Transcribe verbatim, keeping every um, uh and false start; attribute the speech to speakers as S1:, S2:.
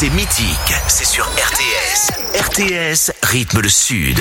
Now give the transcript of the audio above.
S1: C'est mythique, c'est sur R T S. R T S rythme le Sud.